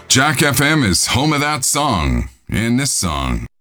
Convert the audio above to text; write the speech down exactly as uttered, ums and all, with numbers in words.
Jack F M is home of that song and this song.